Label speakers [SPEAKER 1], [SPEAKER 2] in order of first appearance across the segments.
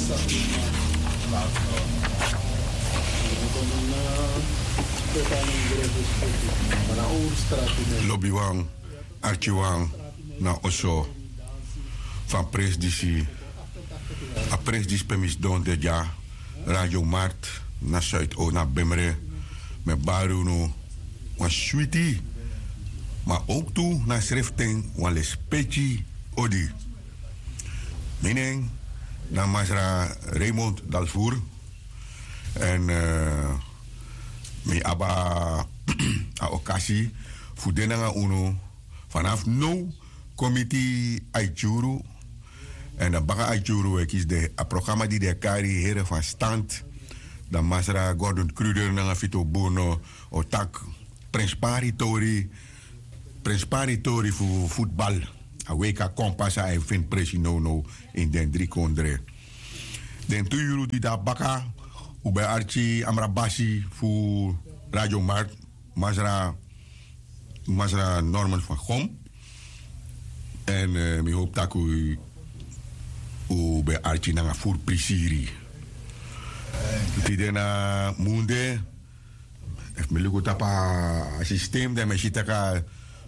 [SPEAKER 1] Lobby Wang, Archie Wang, na Oso, van Presdisi, a Presdis Pemis Don de Ja, Radio Mart, na Zuid-O, na Bemre, met Baruno, wan Sweetie, maar ook toe na schrifting, wan Lespeci Odi. Mening, na Masra Raymond Dalvoer, en mi aba a occasie voor denanga uno vanaf nu committee Aijuru en de baga Aijuru is de programma die de kari heren van stand dan Masra Gordon Kruder nanga Fito Bono otak Presparitori voor voetbal a weka kompasa en vind presi no in den 3 kondre den tuyuru die da baka bij Archie Amrabasi voor Radio Mart, Masra Norman van Gom. En ik hoop dat u bij Archie naar voor Prisiri. Tidena Munde, heeft me lukt op een systeem dat me zit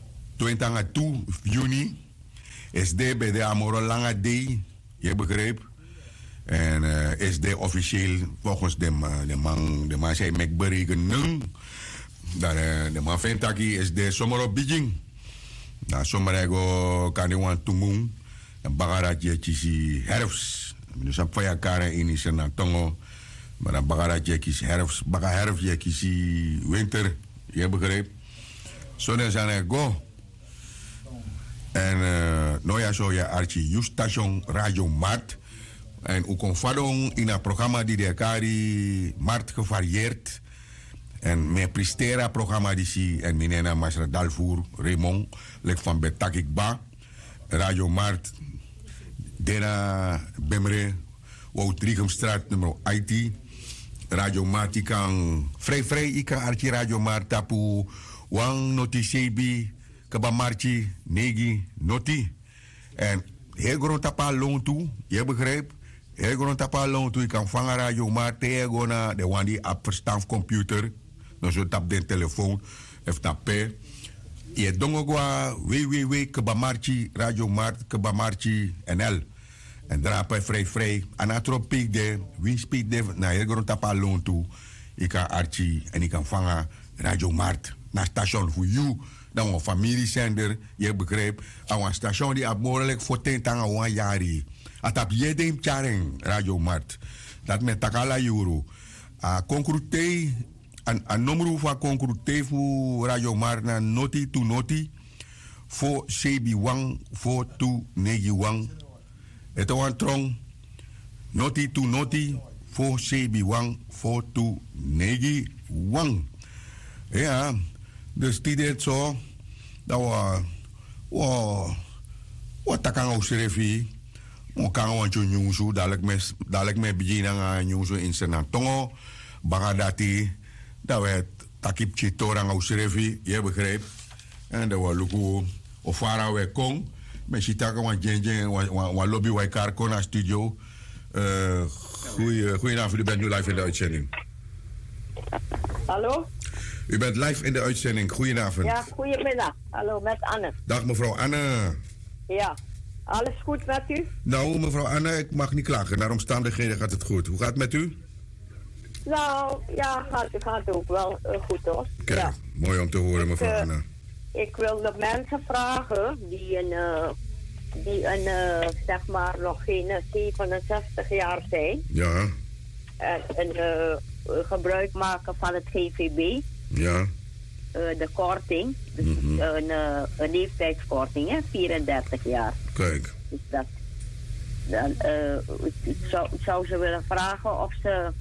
[SPEAKER 1] 22 juni. SD bij de Amoro Lange D, je begrijpt. En is de officieel volgens de man zei mek berekenen dat de man vindt dat is de zomer op Beijing. Na zomer go kan je want tumung en bagaratje kisi herfst. Dus op via karen in is na tongo, maar dan bagaratje kisi herfst, herfstje kisi winter. Je begrijpt? Zo dan zijn go. En nou ja zo je Archie Youth Station Radio Mart. En ook een vadong in een programma die de kari Mart gevarieerd. En mijn prestera programma die zie en mijn Masra Dalvoer, Raymond, lek van Betakikba, Radio Mart, Dena Bemre, Wout-Riegemstraat nummer 18, Radio Mart, ik kan vrij, ik kan Archie Radio Mart, tapu, Wang Noti Sebi, Kabamarchi, Negi, Noti. En heel groot tapa long toe, je begrijpt. Heel groot tapa long toe, ik kan vangen Radio Mart, tegen de one die op verstandcomputer. Dan zo tap de telefoon, even tappen. Je dongogwa www.kebamarchi, Radio Mart, Kebamarchi NL. En drapen vrij. En atropiek de, winspeed de, naar heel groot tapa long toe. Ik kan Archie en ik kan vangen Radio Mart. Naar station voor you. Dan een familiezender, je begrijpt. En een station die op mogelijk voor 10 tangen 1 jaar. Atap je de charing Radio Mart. Dat met takala euro. Concrete, een nummer van concrete voor Radio Mart na noti to noti. Voor CB Wang, voor to negi Wang. Het is een trong. Noti to noti, voor CB Wang, voor to negi Wang. Ja, dus die deed zo. Dat we takken ook schrijven. We kan want je nieuwsu dadelijk me beginnen aan nieuwsu in Senatongo, Bagadati, dat we takip chitorang ook schrijven, je begrijpt. En dat we lukken of vara we kon, met je takken want je lobby wij karko naar studio. Goedenavond, u bent nu live in de uitzending.
[SPEAKER 2] Hallo?
[SPEAKER 1] U bent live in de uitzending. Goedenavond.
[SPEAKER 2] Ja, goedemiddag. Hallo, met Anne.
[SPEAKER 1] Dag mevrouw Anne.
[SPEAKER 2] Ja, alles goed met u?
[SPEAKER 1] Nou, mevrouw Anne, ik mag niet klagen. Naar omstandigheden gaat het goed. Hoe gaat het met u?
[SPEAKER 2] Nou, ja, gaat ook wel goed hoor.
[SPEAKER 1] Kijk, ja. Mooi om te horen, mevrouw Anne.
[SPEAKER 2] Ik wil de mensen vragen die zeg maar nog geen 67 jaar zijn.
[SPEAKER 1] Ja.
[SPEAKER 2] En gebruik maken van het GVB.
[SPEAKER 1] Ja.
[SPEAKER 2] De korting. Dus een leeftijdskorting, hè? 34 jaar.
[SPEAKER 1] Kijk.
[SPEAKER 2] Dus dat. Dan, ik zou ze willen vragen of ze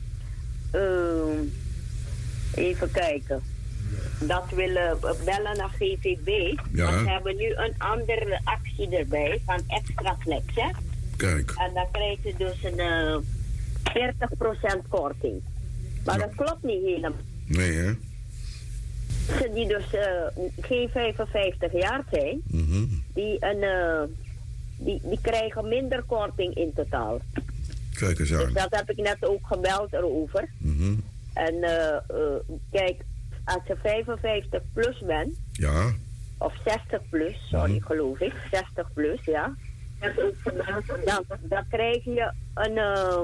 [SPEAKER 2] even kijken. Dat willen bellen naar GVB.
[SPEAKER 1] Ja.
[SPEAKER 2] Want ze hebben nu een andere actie erbij van extra flex, hè?
[SPEAKER 1] Kijk.
[SPEAKER 2] En dan krijg je dus een 40% korting. Maar dat klopt niet helemaal.
[SPEAKER 1] Nee, hè?
[SPEAKER 2] Ze die dus geen 55 jaar zijn, die krijgen minder korting in totaal.
[SPEAKER 1] Kijk eens
[SPEAKER 2] Dus
[SPEAKER 1] aan.
[SPEAKER 2] dat heb ik net ook gebeld erover.
[SPEAKER 1] Mhm.
[SPEAKER 2] En kijk, als je 55 plus bent,
[SPEAKER 1] Ja.
[SPEAKER 2] of 60 plus, sorry, geloof ik, 60 plus, ja. Dan krijg je een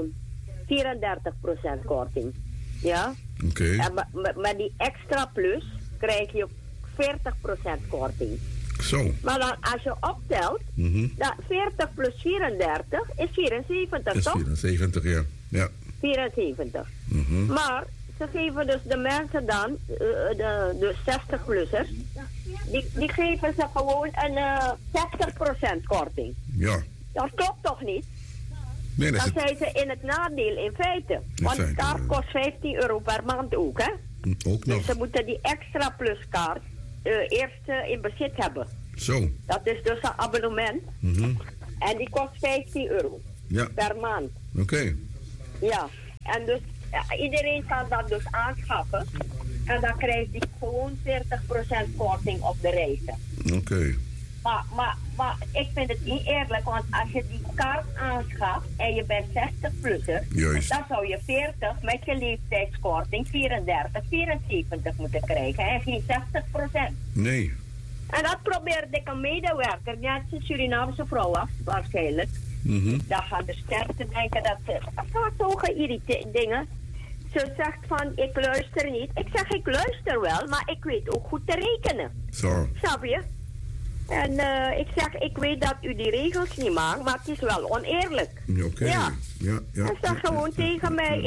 [SPEAKER 2] 34% korting. Ja?
[SPEAKER 1] Oké.
[SPEAKER 2] En met die extra plus krijg je 40% korting.
[SPEAKER 1] Zo.
[SPEAKER 2] Maar dan als je optelt,
[SPEAKER 1] Mhm.
[SPEAKER 2] dan 40 plus 34 is 74,
[SPEAKER 1] Dat is
[SPEAKER 2] toch?
[SPEAKER 1] 74, ja. Ja.
[SPEAKER 2] 74.
[SPEAKER 1] Mhm.
[SPEAKER 2] Maar ze geven dus de mensen dan, de 60-plussers, die geven ze gewoon een 60% korting.
[SPEAKER 1] Ja.
[SPEAKER 2] Dat klopt toch niet?
[SPEAKER 1] Nee, dat
[SPEAKER 2] Dan
[SPEAKER 1] is het.
[SPEAKER 2] zijn ze in het nadeel in feite. Want de
[SPEAKER 1] feite,
[SPEAKER 2] kaart
[SPEAKER 1] ja.
[SPEAKER 2] kost 15 euro per maand ook, hè?
[SPEAKER 1] Ook nog.
[SPEAKER 2] Dus ze moeten die extra pluskaart eerst in bezit hebben.
[SPEAKER 1] Zo.
[SPEAKER 2] Dat is dus een abonnement.
[SPEAKER 1] Mhm.
[SPEAKER 2] En die kost 15 euro
[SPEAKER 1] Ja.
[SPEAKER 2] per maand.
[SPEAKER 1] Oké.
[SPEAKER 2] Ja. En dus iedereen kan dat dus aanschaffen. En dan krijgt hij gewoon 40% korting op de reizen.
[SPEAKER 1] Oké.
[SPEAKER 2] Maar ik vind het niet eerlijk, want als je die kaart aanschaft en je bent 60-plusser,
[SPEAKER 1] Juist.
[SPEAKER 2] dan zou je 40 met je leeftijdskorting 34, 74 moeten krijgen en geen 60%.
[SPEAKER 1] Nee.
[SPEAKER 2] En dat probeerde ik een medewerker, net een Surinaamse vrouw was, waarschijnlijk.
[SPEAKER 1] Mhm.
[SPEAKER 2] Dan gaan de sterkte denken dat ze zo geïrriteerd dingen. Ze zegt van, ik luister niet. Ik zeg, ik luister wel, maar ik weet ook goed te rekenen.
[SPEAKER 1] Zo.
[SPEAKER 2] Snap je? En ik zeg, ik weet dat u die regels niet maakt, maar het is wel oneerlijk.
[SPEAKER 1] Oké.
[SPEAKER 2] Ja.
[SPEAKER 1] Ja. Ja.
[SPEAKER 2] En zeg gewoon tegen mij,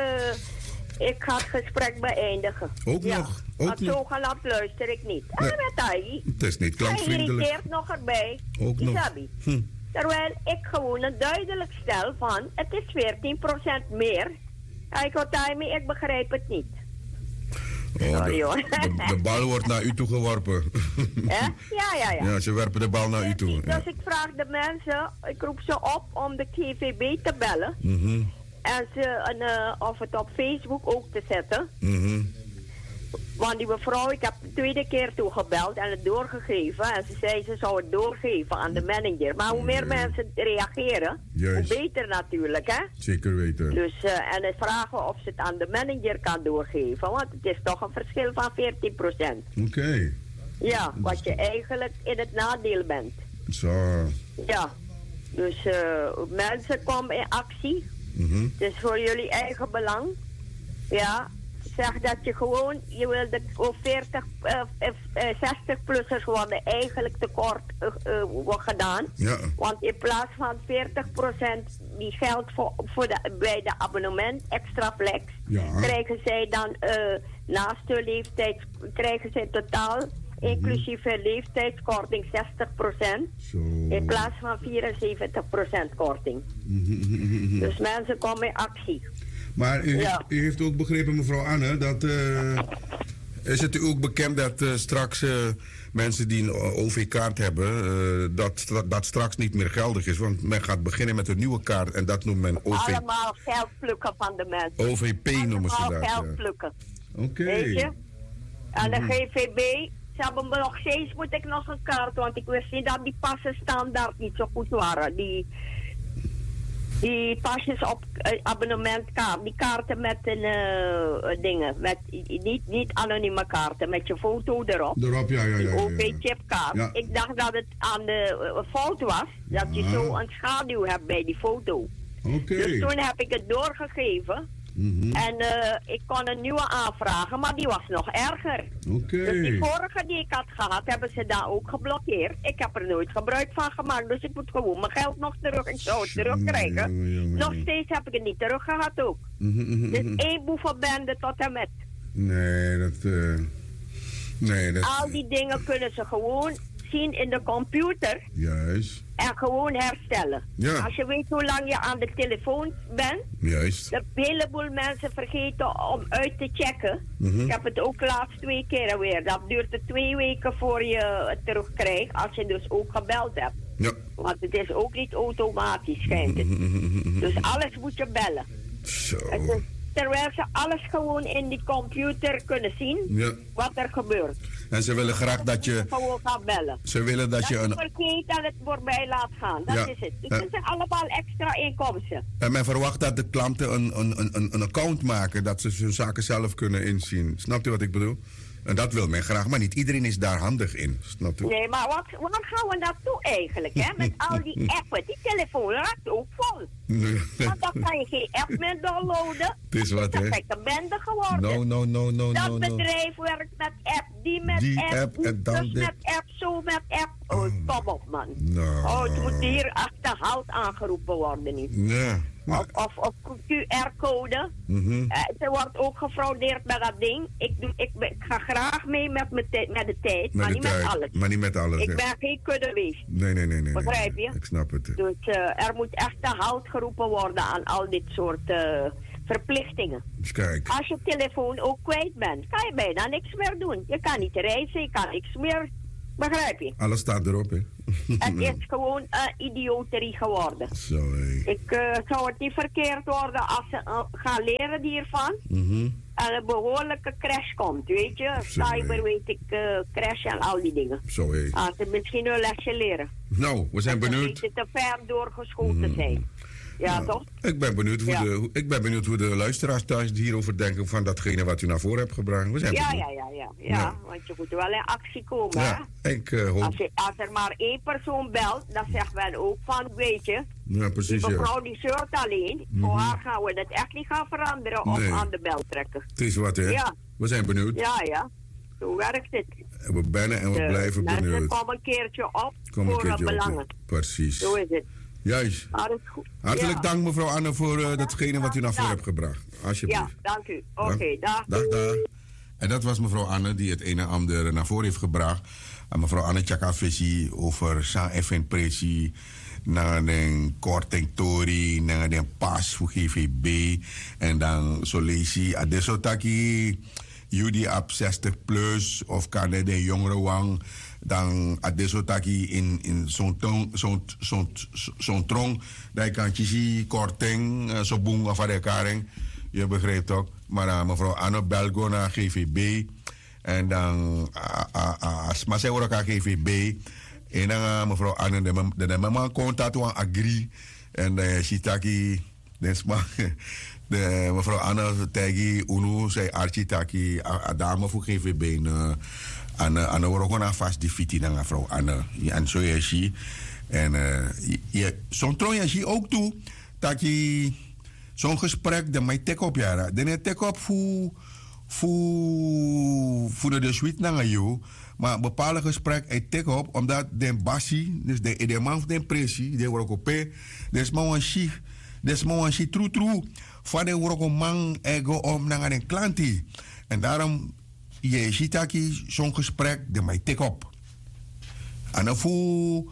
[SPEAKER 2] ik ga het gesprek beëindigen.
[SPEAKER 1] Ook
[SPEAKER 2] ja.
[SPEAKER 1] nog? Ook
[SPEAKER 2] Want
[SPEAKER 1] nog?
[SPEAKER 2] zogenaamd luister ik niet.
[SPEAKER 1] Nee.
[SPEAKER 2] En met hij.
[SPEAKER 1] Het is niet
[SPEAKER 2] Hij
[SPEAKER 1] klantvriendelijk.
[SPEAKER 2] irriteert nog erbij.
[SPEAKER 1] Ook nog.
[SPEAKER 2] Isabi. Terwijl ik gewoon een duidelijk stel van, het is 14% meer. Ik begrijp het niet.
[SPEAKER 1] Oh,
[SPEAKER 2] Sorry, hoor.
[SPEAKER 1] de bal wordt naar u toe geworpen.
[SPEAKER 2] Hè? Ja.
[SPEAKER 1] Ja, ze werpen de bal naar u toe. Ja.
[SPEAKER 2] Dus ik vraag de mensen, ik roep ze op om de GVB te bellen.
[SPEAKER 1] Mhm.
[SPEAKER 2] En of het op Facebook ook te zetten.
[SPEAKER 1] Mhm.
[SPEAKER 2] Want die mevrouw, ik heb de tweede keer toegebeld en het doorgegeven. En ze zei ze zou het doorgeven aan de manager. Maar hoe meer mensen reageren,
[SPEAKER 1] Juist.
[SPEAKER 2] hoe beter natuurlijk, hè?
[SPEAKER 1] Zeker weten.
[SPEAKER 2] Dus, en het vragen of ze het aan de manager kan doorgeven. Want het is toch een verschil van 14%.
[SPEAKER 1] Oké.
[SPEAKER 2] Ja, wat je eigenlijk in het nadeel bent.
[SPEAKER 1] Zo.
[SPEAKER 2] Ja. Dus mensen komen in actie.
[SPEAKER 1] Mhm.
[SPEAKER 2] Het is voor jullie eigen belang. Ja. Zeg dat je gewoon, je wil de 60-plussers worden eigenlijk tekort wordt gedaan.
[SPEAKER 1] Ja.
[SPEAKER 2] Want in plaats van 40% die geldt bij de abonnement extra flex,
[SPEAKER 1] Ja.
[SPEAKER 2] krijgen zij dan naast hun leeftijd, krijgen zij totaal inclusief hun leeftijdskorting 60%.
[SPEAKER 1] Zo.
[SPEAKER 2] In plaats van 74% korting. Dus mensen komen in actie.
[SPEAKER 1] Maar u,
[SPEAKER 2] Ja.
[SPEAKER 1] u heeft ook begrepen, mevrouw Anne, dat... is het u ook bekend dat straks mensen die een OV-kaart hebben... dat straks niet meer geldig is? Want men gaat beginnen met een nieuwe kaart en dat noemt men
[SPEAKER 2] Allemaal geld plukken van de mensen.
[SPEAKER 1] OVP noemen ze
[SPEAKER 2] Allemaal
[SPEAKER 1] dat.
[SPEAKER 2] geld
[SPEAKER 1] Ja.
[SPEAKER 2] plukken.
[SPEAKER 1] Oké.
[SPEAKER 2] Weet je? En de GVB, ze hebben me nog steeds, moet ik nog een kaart, want ik wist niet dat die passen standaard niet zo goed waren. Die pasjes op abonnementkaart, die kaarten met dingen, met, niet anonieme kaarten, met je foto erop.
[SPEAKER 1] Erop, ja.
[SPEAKER 2] Die OV-chipkaart.
[SPEAKER 1] Ja.
[SPEAKER 2] Ik dacht dat het aan de fout was, dat je zo een schaduw hebt bij die foto.
[SPEAKER 1] Oké.
[SPEAKER 2] Dus toen heb ik het doorgegeven.
[SPEAKER 1] Mhm.
[SPEAKER 2] En ik kon een nieuwe aanvragen, maar die was nog erger.
[SPEAKER 1] Oké.
[SPEAKER 2] Dus die vorige die ik had gehad, hebben ze daar ook geblokkeerd. Ik heb er nooit gebruik van gemaakt, dus ik moet gewoon mijn geld nog terug. Ik zou het terugkrijgen.
[SPEAKER 1] Jongen.
[SPEAKER 2] Nog steeds heb ik het niet terug gehad ook. Dus één boevenbende tot en met.
[SPEAKER 1] Nee, dat...
[SPEAKER 2] Al die dingen kunnen ze gewoon zien in de computer
[SPEAKER 1] Juist.
[SPEAKER 2] en gewoon herstellen.
[SPEAKER 1] Ja.
[SPEAKER 2] Als je weet hoe lang je aan de telefoon bent,
[SPEAKER 1] Juist.
[SPEAKER 2] een heleboel mensen vergeten om uit te checken.
[SPEAKER 1] Mhm.
[SPEAKER 2] Ik heb het ook laatst 2 keer weer. Dat duurt er 2 weken voor je het terugkrijgt, als je dus ook gebeld hebt.
[SPEAKER 1] Ja.
[SPEAKER 2] Want het is ook niet automatisch, schijnt het. Dus alles moet je bellen.
[SPEAKER 1] Zo.
[SPEAKER 2] Het is, terwijl ze alles gewoon in die computer kunnen zien,
[SPEAKER 1] Ja.
[SPEAKER 2] wat er gebeurt.
[SPEAKER 1] En ze willen graag dat je...
[SPEAKER 2] Gewoon gaan bellen.
[SPEAKER 1] Ze willen dat je een...
[SPEAKER 2] vergeet dat het voorbij laat gaan. Dat is het. Dus dat zijn allemaal extra inkomsten.
[SPEAKER 1] En men verwacht dat de klanten een account maken, dat ze hun zaken zelf kunnen inzien. Snapt u wat ik bedoel? En dat wil men graag, maar niet iedereen is daar handig in. Snapt u?
[SPEAKER 2] Nee, maar waar gaan we naartoe eigenlijk, hè? Met al die appen. Die telefoon raakt ook vol. Want dan kan je geen app meer downloaden.
[SPEAKER 1] Het is wat, hè?
[SPEAKER 2] Dat is een bende geworden.
[SPEAKER 1] No.
[SPEAKER 2] Dat bedrijf werkt met app, die met app, dus met app, zo met app. Oh, kom op, man. Het moet hier achterhaald aangeroepen worden, niet?
[SPEAKER 1] Ja.
[SPEAKER 2] Of QR-code. Er wordt ook gefraudeerd met dat ding. Ik ga graag mee met de tijd, maar niet met alles.
[SPEAKER 1] Maar niet met alles.
[SPEAKER 2] Ik ben geen kuddewees.
[SPEAKER 1] Nee.
[SPEAKER 2] Begrijp je?
[SPEAKER 1] Ik snap het.
[SPEAKER 2] Dus er moet echt te halt geroepen worden aan al dit soort verplichtingen.
[SPEAKER 1] Dus kijk.
[SPEAKER 2] Als je telefoon ook kwijt bent, kan je bijna niks meer doen. Je kan niet reizen, je kan niks meer. Begrijp je?
[SPEAKER 1] Alles staat erop, hè?
[SPEAKER 2] Het is gewoon idioterie geworden.
[SPEAKER 1] Zo, hé.
[SPEAKER 2] Ik zou het niet verkeerd worden als ze gaan leren hiervan. En een behoorlijke crash komt, weet je. Cyber, weet ik, crash en al die dingen.
[SPEAKER 1] Zo, hé.
[SPEAKER 2] Als ze misschien een lesje leren.
[SPEAKER 1] Nou, we zijn benieuwd.
[SPEAKER 2] Ze te ver doorgeschoten zijn. Ja, toch?
[SPEAKER 1] Ik ben benieuwd hoe de luisteraars thuis hierover denken van datgene wat u naar voren hebt gebracht. We zijn
[SPEAKER 2] ja, want je moet wel in actie komen.
[SPEAKER 1] Ja, ik hoop...
[SPEAKER 2] Als er maar één persoon belt, dan zegt men ook van, weet je,
[SPEAKER 1] ja, precies,
[SPEAKER 2] die mevrouw die zeurt alleen. Voor haar gaan we het echt niet gaan veranderen of aan de bel trekken.
[SPEAKER 1] Het is wat, hè?
[SPEAKER 2] Ja.
[SPEAKER 1] We zijn benieuwd.
[SPEAKER 2] Ja. Zo werkt het.
[SPEAKER 1] We bellen en we blijven benieuwd.
[SPEAKER 2] Mensen komen een keertje op voor hun belangen.
[SPEAKER 1] Precies.
[SPEAKER 2] Zo is het.
[SPEAKER 1] Juist. Hartelijk dank, mevrouw Anne, voor datgene wat u naar voren hebt gebracht. Alsjeblieft.
[SPEAKER 2] Ja, dank u. Oké, dag.
[SPEAKER 1] Dag. En dat was mevrouw Anne die het een en ander naar voren heeft gebracht. En mevrouw Anne Tjakavissi over San FN Presi, naar de korting Tori, naar de pas voor GVB. En dan Solesi, Adesotaki, Judy op 60 plus of kan de jongere wang. Dan Adesotaki in zo'n trong. Dat kan je zien, korting, zo boem of de karing. Je begrijpt toch? Maar mevrouw Anne Belgo naar GVB. En dan, maar zij horen aan GVB. En dan mevrouw Anne, de mama contact aan Agri. En de Shitaki, de mevrouw Anne Tegi, Uno, zij Architaki, dame voor GVB. Anne wordt ook aan vast die fiti naar mevrouw Anne. En zo is je. En zo'n troon je ook toe, dat je zo'n gesprek, de mij tek op jaren. De tek op voor de suite naar jou. Maar bepaalde gesprek, ik tek op, omdat de bassi, dus de man van de pressie, die wordt ook dus maar een shit, true. Van de wordt ook man ego om naar een klantie. En daarom, je ziet dat zo'n gesprek, de mij tek op. En dan voor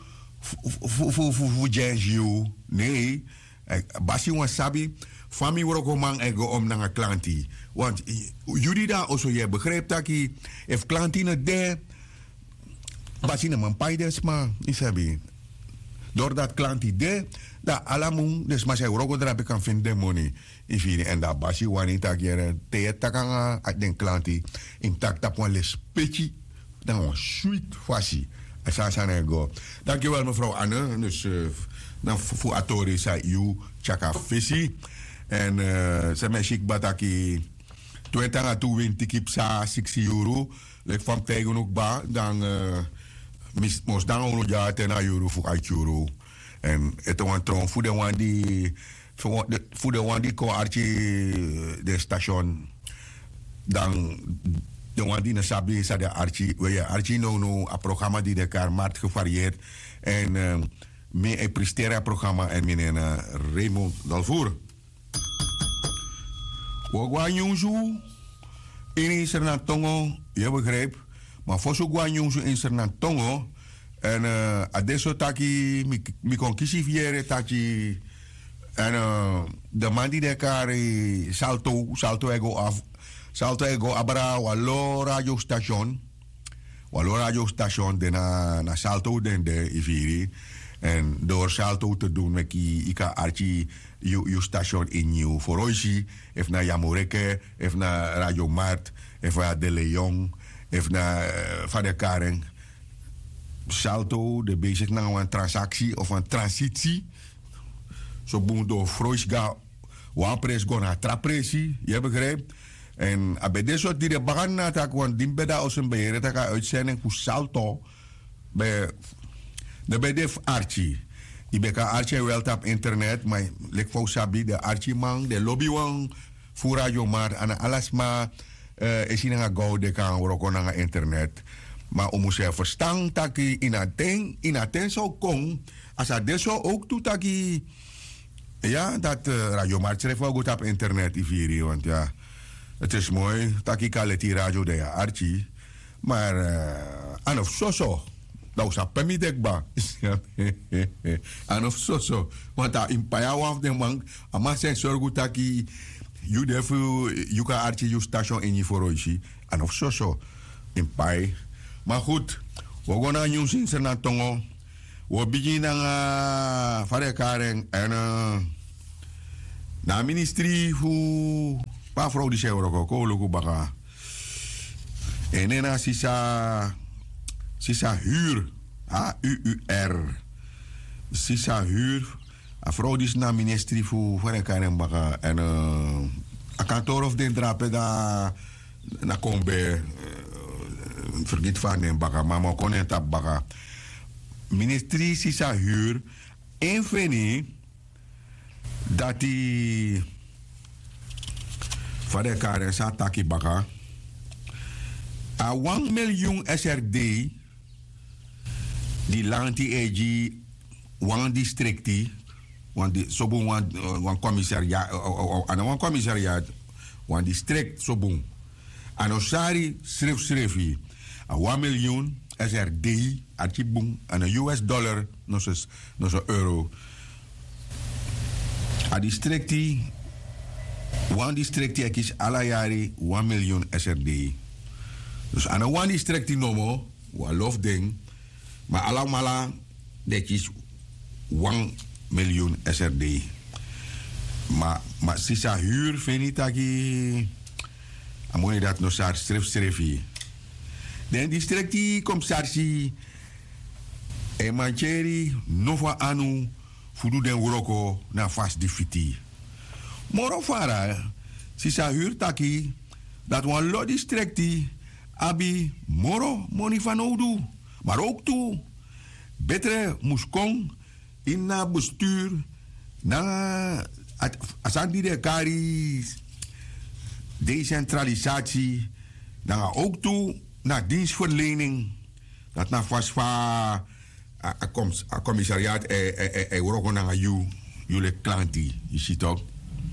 [SPEAKER 1] Jens you, nee, bassi was sabi. Van mij wordt ook man ego om naar een klantie. Want jullie daar also je begrijpt dat je, if klantie niet daar, bassi na man paides maar, isabi. Doordat klantie daar, dat alamun, dus maar zij ook erop kan vinden money. En dat bassi wanneer je te takanga uit den klantie, in tak tap een lespetje, dan een sweet fassie. Dankjewel mevrouw Anne. Dus dan voor Atori zei u Chaka Vissi. En ze mij chic bataki 20 aan toe wint ik sa 60 euro. Lek van tegen ook ba dan moest dan ook ja 10 euro voor 8 euro. En het was een tron voor de one die kon archie de station dan de one die nasabi sa de archie we archie no a programma die de kaart gevarieerd en me prestera programma en meneer Raymond Dalvoer. Wagwanyungsu in Sernantongo, je begrijpt, maar voor zo'n Gwanyungsu in Sernantongo en adesso taki mi kon kisi viere taki en de man die de kari salto ego abra walo radio station de na salto den de iviri en door salto te doen met ika archi you station in you for oisi if na Jamoreke if na Radio Mart if na De Leon Heeft na van de karen salto de bezig naar een transactie of een transitie. Zo boem door Freusga, one pres go naar trapressie, je begrijpt. En bij deze soort die de bagan na tak, want die beda als een beheer, dat kan uitzending voor salto bij de Archie. Die beka Archie wel op internet, maar lek voor sabi de Archie man, de lobby wan voor radio maar aan alles maar is in een go de kan worken aan internet. Maar om je verstaan dat je in aten zou komen, als dat deze ook doet dat je ja, dat radio maar schrijft wel goed op internet hier, want ja, het is mooi dat je kan die radio de Archie, maar aan of zo. Dat is een pemidekba. En of zo. Want dat in Payawa de man, maar zijn zorg dat je je kan Archie je station in je vooruitje. En of zo. In Pay. Maar goed, we gaan naar nieuws in Senatongo. We beginnen van de karen en na ministerie voor paar vrouwen die zijn ook ook baga. En dan Sisa huur, H-U-U-R. Sisa huur, een vrouw die is naar ministerie voor de karen baga. En een kantoor of de drapen daar na kombe. Vergeet van een baga, maar we kunnen het baga. Ministerie Sisa huur, en veni dat die van de karen sa taki baga. A 1 miljoen SRD die lanti egi wan districti wan di sobu wan commissariat wan commissariat wan district sobu anosari schreef a 1 miljoen SRD archibung en een US dollar no so euro a districti wan districti ekis ala jari 1 miljoen SRD. Dus aan een district die nomo, wat lof ding, maar allemaal dat is 1 miljoen SRD. Maar sisa huur vind ik dat je, amoni dat nog saar schreefie. Den district die komt sarsi, en mancheri nova anu, fudu den uroko na fast difiti. Moro fara, sisa huur taki, dat wan lo district die abi moro moni van oudu. Maar ook toe. Betere moest kon in na bestuur. Na asan die de kari decentralisatie. Dan ook toe naar dienstverlening. Dat na vast van commissariaat Europa naar jullie klantie. Je ziet ook.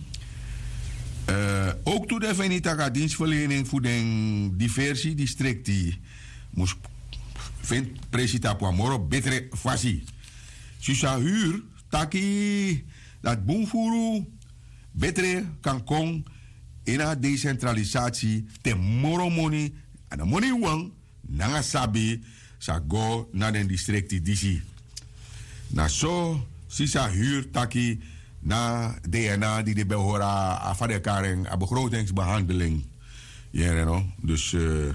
[SPEAKER 1] Ook toe de venitaga dienstverlening voor de diverse districten moest vindt president Moro betere fasi. Susa huur taki dat boemvoeru betere kan kon in a decentralisatie te moro money en de money wang nanga sabi sa go naar de districten disi. Na zo sisa huur taki na DNA die de behora van de karen a begrotingsbehandeling. Ja, no? Dus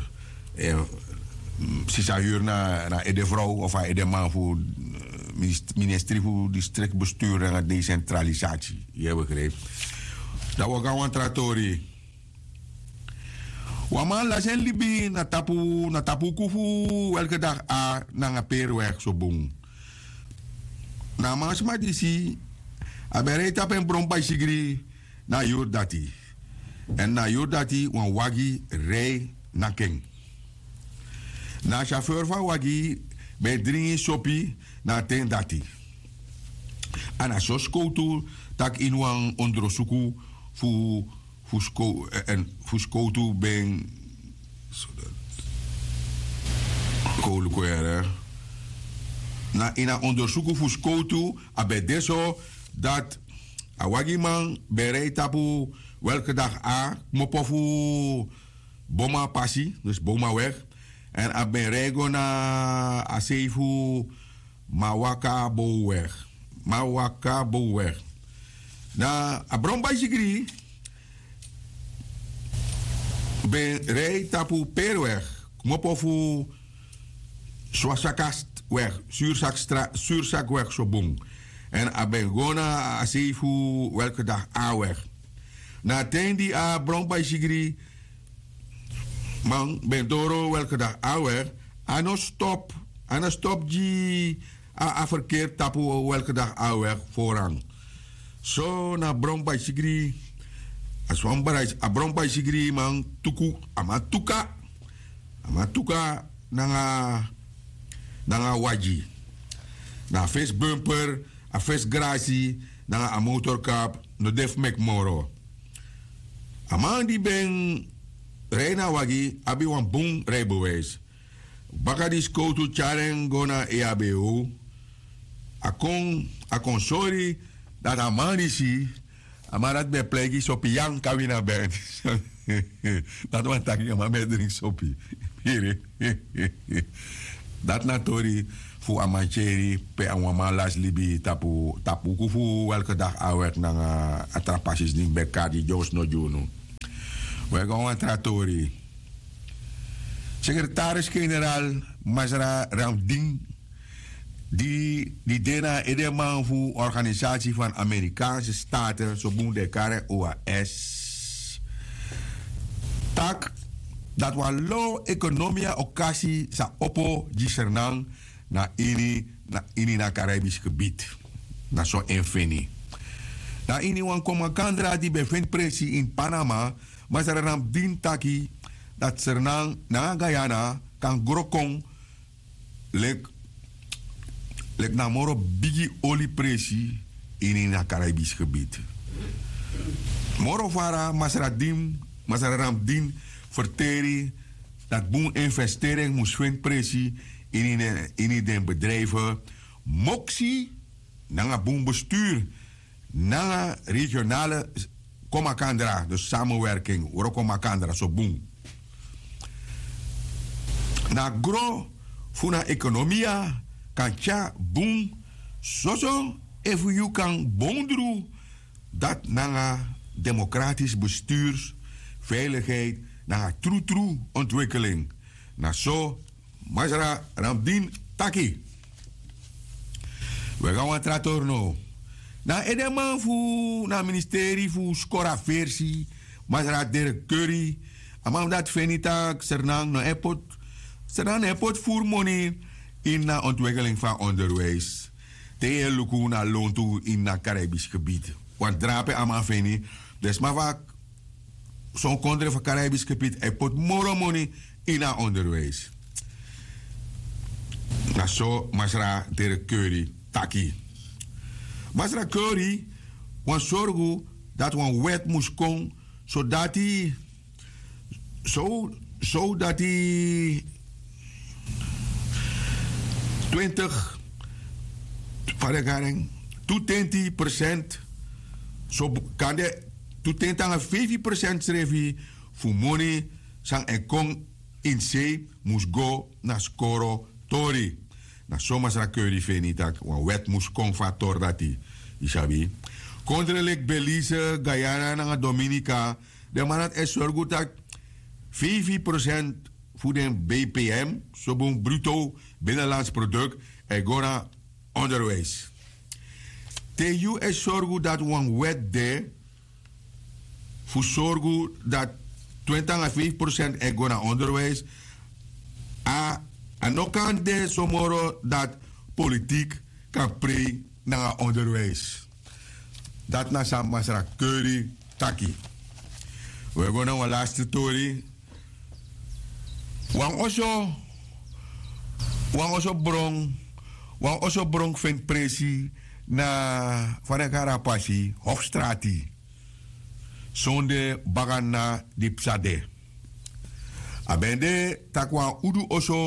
[SPEAKER 1] sisa huur na de vrouw of de man voor ministerie voor districtbestuur en decentralisatie. Je begrijpt. Dat we gaan tratori. Waman la zijn libi na tapu kufu elke dag a na een peerweg zo boom. Na masma disi abere tap en brompa sigri na Jordati. En na Jordati wan wagi rei na king. Na chauffeur van wagi bij dringi sopi na ten dati. Ana sos koutu tak in wan ondrosuku fu skoutu ben kolukwere. Na ina onderzoeken voor skoutu abe deso dat awagi man berei tapu welke dag a mopofu boma passi, dus boma weg. En abe rego na asefu mawaka bo weg. Mawaka bo weg. Na abromba sigri ben rei tapu perweg mopofu Swasakast weg, Zuurzakweg zo boom. En abengona asefu welke dag A weg. Na ten die a bron bij Sigri, man ben doro welke dag A weg. Ano stop die a verkeer tapu welke dag A weg voorrang. Zo na bron bij Sigri, als van bereid a bron bij Sigri man tuku amatuka nanga waji. Na face bumper, a face gracie, nanga a motorkap, no def mek moro. Aman die ben reina wagi, abi wan boom rijbewijs. Baka die skotu charen gona EABO. Akon sorry dat aman die si, aman dat be plegi sopi yang kawina ben. Dat wan taki aman me drink sopi. Dat natori fu amancheri pe anwaman las libi tapu kufu welke dag awek nang atrapasis ning bekadi jos no juno. We gaan tratori. Secretaris-generaal Masra Ramdin die dena edeman fu organisatie van Amerikaanse staten zo boem de kare OAS. Tak dat wa lo economia occasie sa oppo di sernang na ini na Caribisch gebied. Na zo infini. Na ini wan komakandra die bevindt presi in Panama, maar er ram din taki dat sernang na Guyana kan grokong lek na moro bigi oli presi ini na Caribisch gebied. Moro fara masararam din verteri dat boem investering moest vinden presi in den bedrijven moxie nanga boem bestuur nanga regionale komakandra dus samenwerking woro komakandra so boem na gro funa economia kan tja boem soso if you kan bondru dat nanga democratisch bestuurs veiligheid na true ontwikkeling. Na zo, Masra Ramdin Taki. We gaan wat tratorno. Na edeman fu na ministerie fu skora versie, Masra Dirk Curry, amam dat fenita Sernang no airport. Sernang airport voer money in na ontwikkeling van onderwijs. Te luku na loon toe in na Caribisch gebied. Want drapen amam feni, des maar vaak zo'n country van Caribisch gebied, hij put more money in haar onderwijs. Na zo, Masra Dirk Curry, Taki. Masra Curry, wan zorgen dat wan wet moest komen, zodat hij 20 van 20% zo kan de toen tanga 50% schreef voor money sang en kong in zee moest go naar skoro tori. Na soms ra keuri feni tak wan wet moest kong van tor dati. Isabi. Kontrelek Belize, Guyana na Dominica, de manat es zorgu tak 50% voor de BPM, zo boem bruto binnenlands product en go naar onderwijs. Te you es zorgu dat wan wet de voor zorgen dat 25% er gaan naar onderwijs. En ook kan de somoro dat politiek kan pre naar onderwijs. Dat na Masra Curry Taki. We gaan naar de laatste story. Wang oso brong vindt presi na Varekara Passi Hofstrati. Sonde bagana di psade. Abende takwa udu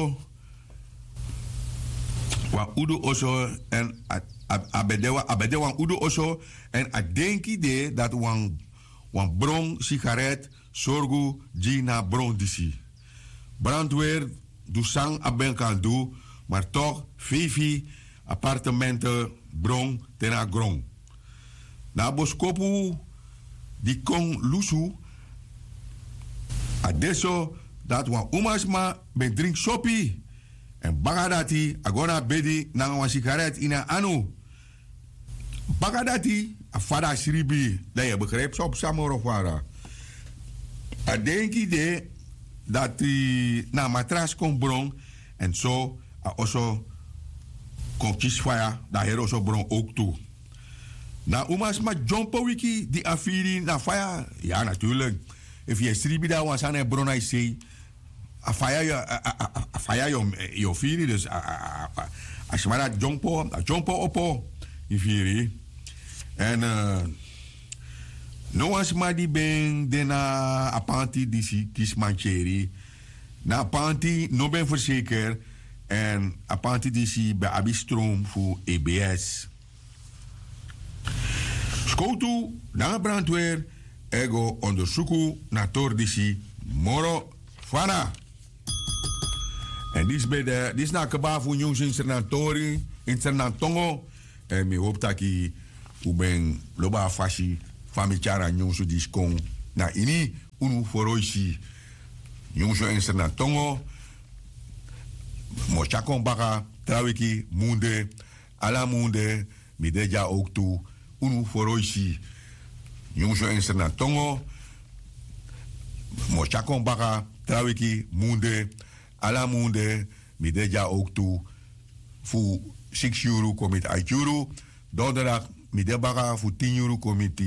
[SPEAKER 1] oso en abede wan udu oso en adenki de dat wan bron sigaret sorgu jina bron disi. Brandweer du sang aben kan do, maar toch vivi appartementen bron tena grong. Na boskopu di kong lusu adesso dat wan umas ma ben drink sopi. En bagadati, agona bedi na een sigaret in een anu. Bagadati, a fada sribi. Dat je begrijpt, op samorofara. A denk idee dat die na matras kon bron. En zo, a also kon kisfaya, dat hij also bron ook toe. Na umas ma jumpo wiki, die afiri na faya. Ja, natuurlijk. If je sribi daar was aan een bron, hij zei. Afaya yo firi, dus als je maar dat jumpo oppo, je firi. En no was maar die ben de na apanti die si kies mancheri. Na apanti no ben verzekerd en apanti die si bij abistroom voor EBS. Skoutu na brandweer ego onderzoeken naar tordisi moro fana. En dit is na keba voor jongens in Sernantongo. En ik hoop dat ik ben loba fashi famichara jongens die kon na ini unu foroisi jongens in Sernantongo. Mochakon baka trawiki munde ala munde mideja ook toe unu foroisi jongens in Sernantongo. Mochakon baka trawiki munde ala munde mideja ook toe voor 6 euro komit 8 euro. Donderdag middebaga voor 10 euro komit